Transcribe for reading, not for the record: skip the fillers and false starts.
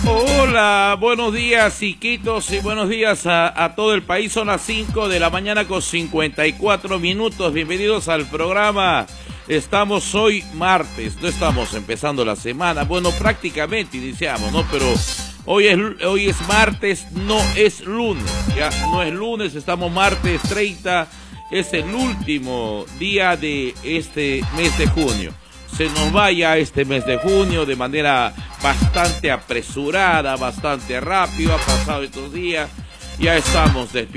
Hola, buenos días, Iquitos, y buenos días a todo el país. Son las 5 de la mañana con 54 minutos. Bienvenidos al programa. Estamos hoy martes, no estamos empezando la semana. Bueno, prácticamente iniciamos, ¿no? Pero hoy es martes, no es lunes. Ya no es lunes, estamos martes 30. Es el último día de este mes de junio. Se nos vaya este mes de junio de manera bastante apresurada, bastante rápido. Ha pasado estos días, ya estamos despidiendo.